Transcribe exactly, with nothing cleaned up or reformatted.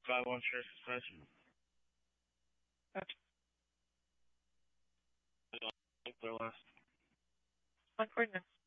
five one share suspension. Gotcha. Clear last. On coordinates.